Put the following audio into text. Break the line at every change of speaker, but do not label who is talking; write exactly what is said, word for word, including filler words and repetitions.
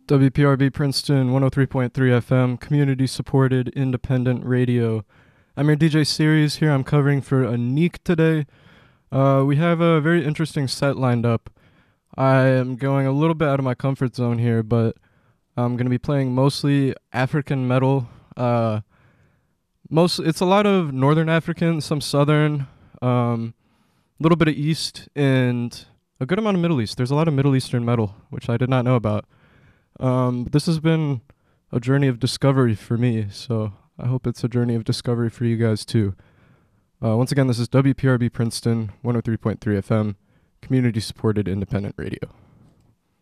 W P R B Princeton one oh three point three F M, community supported independent radio. I'm your D J Series here. I'm covering for Anik today. Uh, we have a very interesting set lined up. I am going a little bit out of my comfort zone here, but I'm going to be playing mostly African metal. Uh, most It's a lot of Northern African, some Southern, um, a little bit of East, and a good amount of Middle East. There's a lot of Middle Eastern metal, which I did not know about. Um, this has been a journey of discovery for me, so I hope it's a journey of discovery for you guys too. Uh, once again, this is W P R B Princeton one oh three point three F M, community supported independent radio.